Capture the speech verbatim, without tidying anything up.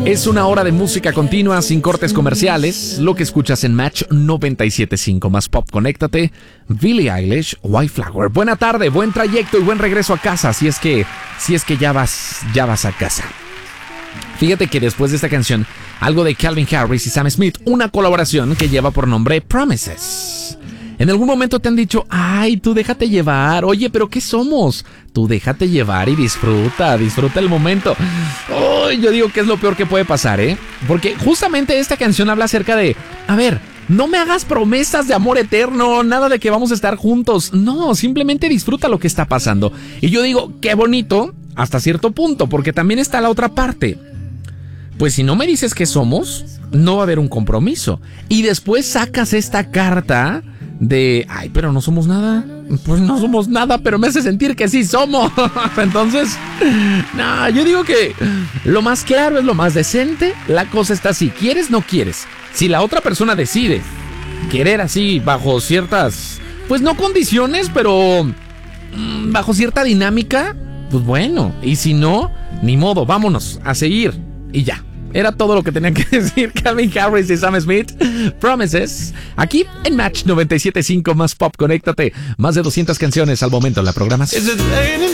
Es una hora de música continua sin cortes comerciales. Lo que escuchas en Match noventa y siete punto cinco más pop. Conéctate. Billie Eilish, White Flower. Buena tarde, buen trayecto y buen regreso a casa. Si es que, si es que ya vas, ya vas a casa. Fíjate que después de esta canción, algo de Calvin Harris y Sam Smith, una colaboración que lleva por nombre Promises. En algún momento te han dicho, ay, tú déjate llevar. Oye, ¿pero qué somos? Tú déjate llevar y disfruta, disfruta el momento. Oh, yo digo que es lo peor que puede pasar, ¿eh? Porque justamente esta canción habla acerca de, a ver, no me hagas promesas de amor eterno, nada de que vamos a estar juntos. No, simplemente disfruta lo que está pasando. Y yo digo, qué bonito, hasta cierto punto, porque también está la otra parte. Pues si no me dices que somos, no va a haber un compromiso. Y después sacas esta carta de, ay, pero no somos nada. Pues no somos nada, pero me hace sentir que sí somos. Entonces, no, yo digo que lo más claro es lo más decente. La cosa está así, ¿quieres? No quieres. Si la otra persona decide querer así bajo ciertas, pues no condiciones, pero mmm, bajo cierta dinámica, pues bueno. Y si no, ni modo, vámonos a seguir y ya. Era todo lo que tenían que decir Calvin Harris y Sam Smith. Promises. Aquí en Match noventa y siete punto cinco más pop. Conéctate. Más de doscientas canciones al momento en la programación.